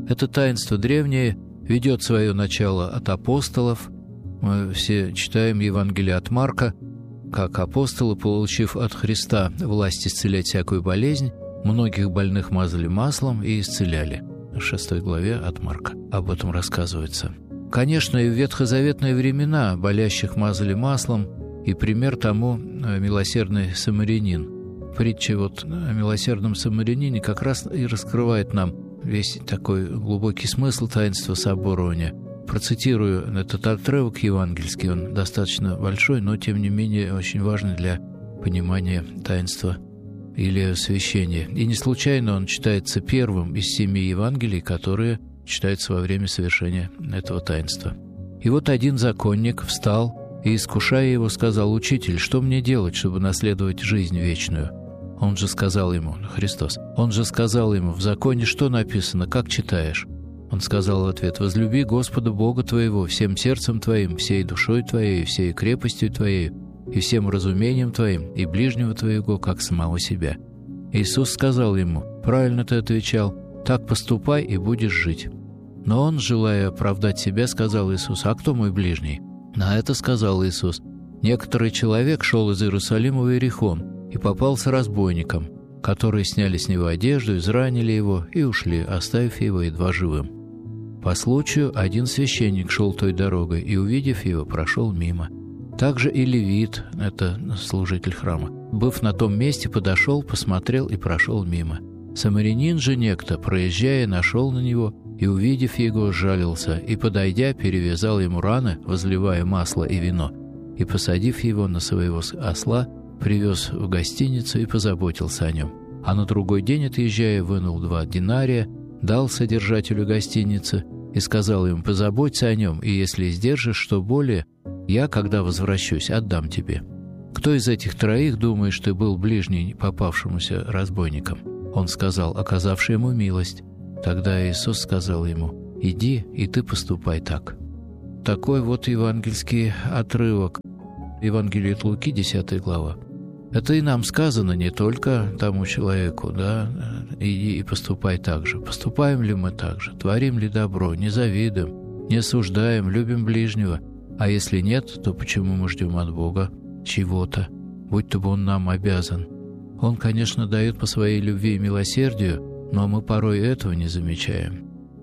Это таинство древнее ведет свое начало от апостолов. Мы все читаем Евангелие от Марка, как апостолы, получив от Христа власть исцелять всякую болезнь, многих больных мазали маслом и исцеляли. В 6 главе от Марка об этом рассказывается. Конечно, и в ветхозаветные времена болящих мазали маслом, и пример тому милосердный самарянин. Притча о милосердном самарянине как раз и раскрывает нам весь такой глубокий смысл таинства соборования. Процитирую этот отрывок евангельский, он достаточно большой, но тем не менее очень важный для понимания таинства или освящения. И не случайно он читается первым из 7 Евангелий, которые читаются во время совершения этого таинства. И вот один законник встал и, искушая его, сказал: «Учитель, что мне делать, чтобы наследовать жизнь вечную?» Он же сказал ему, Христос, он же сказал ему: «В законе что написано, как читаешь?» Он сказал в ответ: «Возлюби Господа Бога твоего всем сердцем твоим, всей душой твоей, всей крепостью твоей, и всем разумением твоим, и ближнего твоего, как самого себя». Иисус сказал ему: «Правильно ты отвечал, так поступай, и будешь жить». Но он, желая оправдать себя, сказал Иисусу: «А кто мой ближний?» На это сказал Иисус: «Некоторый человек шел из Иерусалима в Иерихон и попался разбойникам, которые сняли с него одежду, изранили его и ушли, оставив его едва живым. По случаю один священник шел той дорогой и, увидев его, прошел мимо. Также и левит, это служитель храма, быв на том месте, подошел, посмотрел и прошел мимо. Самарянин же некто, проезжая, нашел на него и, увидев его, жалился, и, подойдя, перевязал ему раны, возливая масло и вино, и, посадив его на своего осла, привез в гостиницу и позаботился о нем. А на другой день, отъезжая, вынул 2 динария, дал содержателю гостиницы и сказал ему: «Позаботься о нем, и если сдержишь что более, я, когда возвращусь, отдам тебе». Кто из этих 3 думаешь, ты был ближний попавшемуся разбойникам? Он сказал: оказавший ему милость. Тогда Иисус сказал ему: «Иди, и ты поступай так». Такой вот евангельский отрывок. Евангелие от Луки, 10 глава. Это и нам сказано, не только тому человеку, да, иди и поступай так же. Поступаем ли мы так же? Творим ли добро? Не завидуем, не осуждаем, любим ближнего? А если нет, то почему мы ждем от Бога чего-то, будь-то бы Он нам обязан? Он, конечно, дает по своей любви и милосердию, но мы порой этого не замечаем.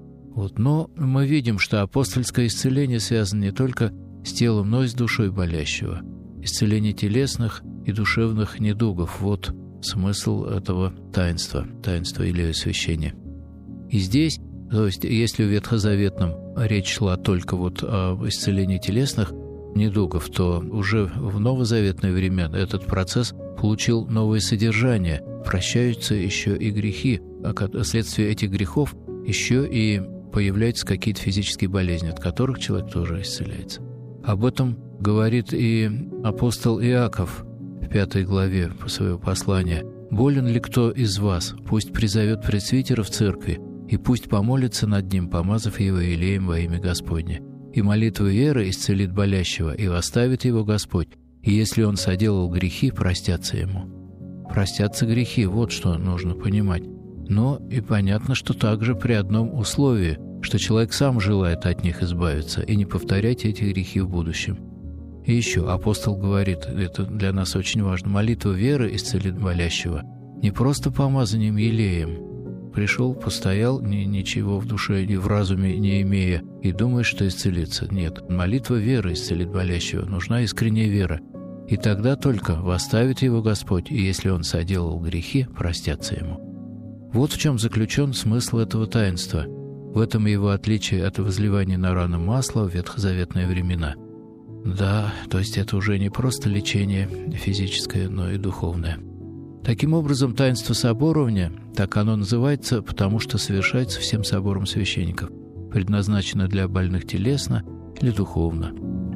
Но мы видим, что апостольское исцеление связано не только с телом, но и с душой болящего. Исцеление телесных и душевных недугов – вот смысл этого таинства или освящения. И здесь, то есть если в ветхозаветном речь шла только об исцелении телесных недугов, то уже в новозаветные времена этот процесс получил новое содержание. Прощаются еще и грехи, а вследствие этих грехов еще и появляются какие-то физические болезни, от которых человек тоже исцеляется. Об этом говорит и апостол Иаков в 5 главе своего послания. «Болен ли кто из вас? Пусть призовет пресвитера в церкви, и пусть помолится над ним, помазав его елеем во имя Господне. И молитва веры исцелит болящего, и восставит его Господь, и если он соделал грехи, простятся ему». Простятся грехи, вот что нужно понимать. Но и понятно, что также при одном условии, что человек сам желает от них избавиться и не повторять эти грехи в будущем. И еще апостол говорит, это для нас очень важно: молитва веры исцелит болящего. Не просто помазанием елеем. Пришел, постоял, ничего в душе и в разуме не имея, и думаешь, что исцелится. Нет, молитва веры исцелит болящего. Нужна искренняя вера. И тогда только восставит его Господь, и если он соделал грехи, простятся ему. Вот в чем заключен смысл этого таинства. В этом его отличие от возливания на раны масла в ветхозаветные времена. Да, то есть это уже не просто лечение физическое, но и духовное. Таким образом, таинство соборования, так оно называется, потому что совершается всем собором священников, предназначено для больных телесно или духовно.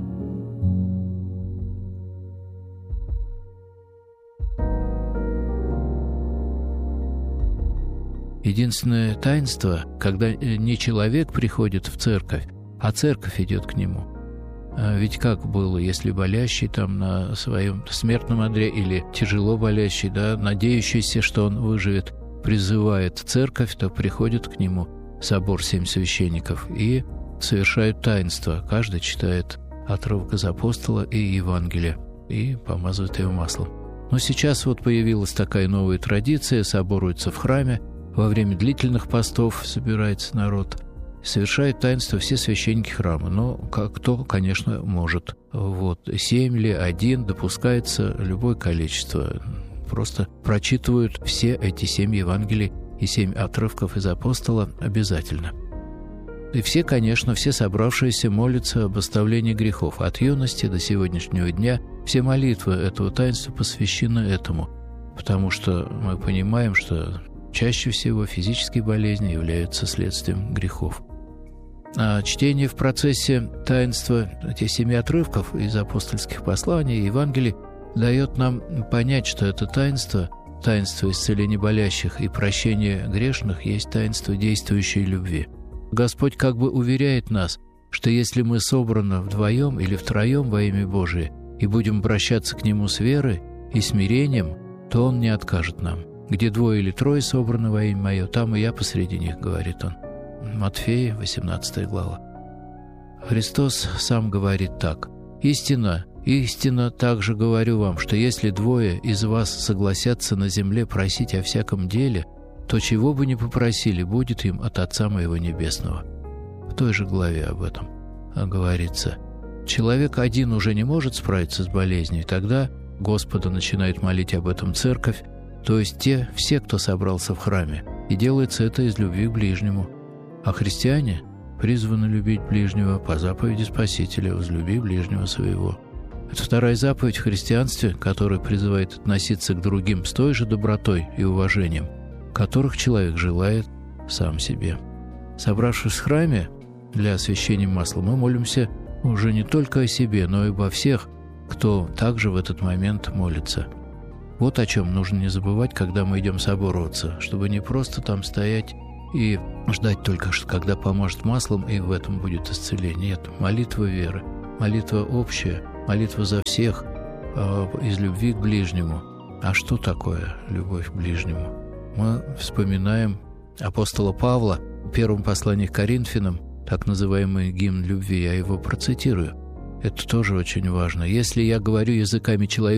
Единственное таинство, когда не человек приходит в церковь, а церковь идет к нему. Ведь как было, если болящий там на своем смертном одре или тяжело болящий, да, надеющийся, что он выживет, призывает церковь, то приходит к нему. собор 7 священников, и совершают таинство. Каждый читает отрывок из апостола и Евангелия и помазывает его маслом. Но сейчас вот появилась такая новая традиция, соборуются в храме, во время длительных постов собирается народ, совершают таинство все священники храма. Но кто, конечно, может. 7 ли, 1, допускается любое количество. Просто прочитывают все эти 7 Евангелий и 7 отрывков из апостола обязательно. И все, конечно, все собравшиеся молятся об оставлении грехов. От юности до сегодняшнего дня все молитвы этого таинства посвящены этому, потому что мы понимаем, что чаще всего физические болезни являются следствием грехов. А чтение в процессе таинства этих 7 отрывков из апостольских посланий и Евангелий дает нам понять, что это таинство исцеления болящих и прощения грешных, есть таинство действующей любви. Господь как бы уверяет нас, что если мы собраны вдвоем или втроем во имя Божие и будем обращаться к Нему с верой и смирением, то Он не откажет нам. «Где 2 или 3 собраны во имя Мое, там и Я посреди них», — говорит Он. Матфея, 18 глава. Христос сам говорит так: «Истинно, истинно также говорю вам, что если 2 из вас согласятся на земле просить о всяком деле, то чего бы ни попросили, будет им от Отца Моего Небесного». В той же главе об этом говорится. Человек один уже не может справиться с болезнью, и тогда Господа начинает молить об этом церковь, то есть все, кто собрался в храме, и делается это из любви к ближнему. А христиане призваны любить ближнего по заповеди Спасителя: «Возлюби ближнего своего». Это 2-я заповедь в христианстве, которая призывает относиться к другим с той же добротой и уважением, которых человек желает сам себе. Собравшись в храме для освящения масла, мы молимся уже не только о себе, но и обо всех, кто также в этот момент молится. Вот о чем нужно не забывать, когда мы идем собороваться, чтобы не просто там стоять и ждать только, что когда поможет маслом, и в этом будет исцеление. Нет, молитва веры, молитва общая, молитва за всех из любви к ближнему. А что такое любовь к ближнему? Мы вспоминаем апостола Павла в первом послании к Коринфянам, так называемый гимн любви, я его процитирую. Это тоже очень важно. «Если я говорю языками человеческими,